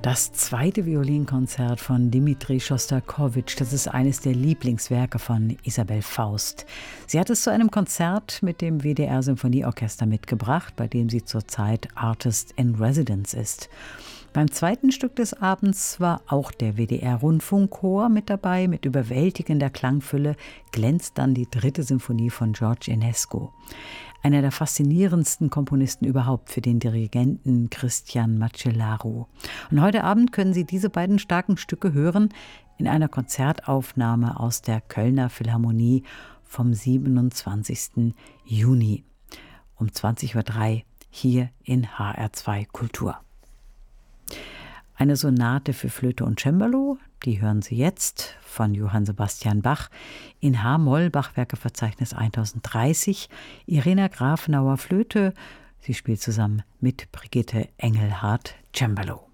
Das zweite Violinkonzert von Dmitri Schostakowitsch, das ist eines der Lieblingswerke von Isabell Faust. Sie hat es zu einem Konzert mit dem WDR-Symphonieorchester mitgebracht, bei dem sie zurzeit Artist in Residence ist. Beim zweiten Stück des Abends war auch der WDR-Rundfunkchor mit dabei. Mit überwältigender Klangfülle glänzt dann die dritte Symphonie von George Enescu. Einer der faszinierendsten Komponisten überhaupt für den Dirigenten Christian Macellaro. Und heute Abend können Sie diese beiden starken Stücke hören in einer Konzertaufnahme aus der Kölner Philharmonie vom 27. Juni um 20:03 Uhr hier in HR2 Kultur. Eine Sonate für Flöte und Cembalo, die hören Sie jetzt von Johann Sebastian Bach in H-Moll, Bachwerkeverzeichnis 1030. Irena Grafenauer Flöte, sie spielt zusammen mit Brigitte Engelhardt Cembalo.